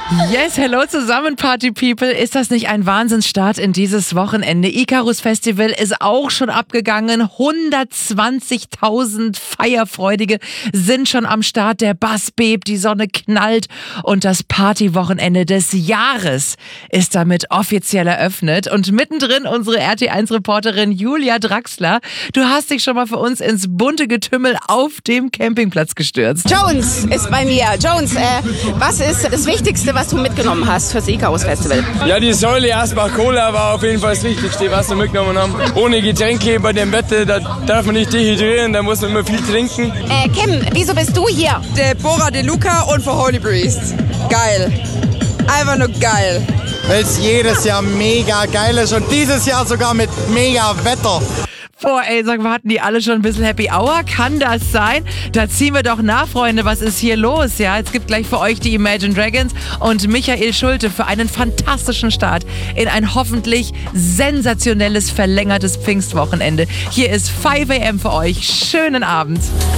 Yes, hello zusammen, Party People. Ist das nicht ein Wahnsinnsstart in dieses Wochenende? Icarus Festival ist auch schon abgegangen. 120.000 Feierfreudige sind schon am Start. Der Bass bebt, die Sonne knallt und das Partywochenende des Jahres ist damit offiziell eröffnet. Und mittendrin unsere RT1-Reporterin Julia Draxler. Du hast dich schon mal für uns ins bunte Getümmel auf dem Campingplatz gestürzt. Jones ist bei mir. Jones, was ist das Wichtigste, was du mitgenommen hast fürs Icarus Festival? Ja, die Säule erstmal Cola war auf jeden Fall das Wichtigste, was wir mitgenommen haben. Ohne Getränke bei dem Wetter, da darf man nicht dehydrieren, da muss man immer viel trinken. Kim, wieso bist du hier? Deborah De Luca und für Holy Priest. Geil. Einfach nur geil. Weil es jedes Jahr mega geil ist und dieses Jahr sogar mit mega Wetter. Boah, ey, sag mal, hatten die alle schon ein bisschen Happy Hour? Kann das sein? Da ziehen wir doch nach, Freunde. Was ist hier los? Ja, es gibt gleich für euch die Imagine Dragons und Michael Schulte für einen fantastischen Start in ein hoffentlich sensationelles, verlängertes Pfingstwochenende. Hier ist 5 AM für euch. Schönen Abend.